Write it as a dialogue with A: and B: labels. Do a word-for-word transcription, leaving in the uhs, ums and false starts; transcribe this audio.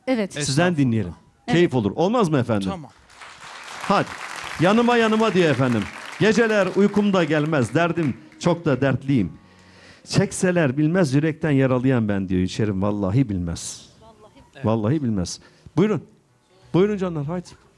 A: Evet.
B: Sizden dinleyelim.
A: Evet.
B: Keyif olur. Olmaz mı efendim?
C: Tamam.
B: Hadi. Yanıma yanıma diye efendim. Geceler uykumda gelmez. Derdim çok da dertliyim. Çekseler bilmez yürekten yaralayan ben diyor içerim. Vallahi bilmez. Vallahi, Vallahi bilmez. Buyurun. Buyurun canlar haydi.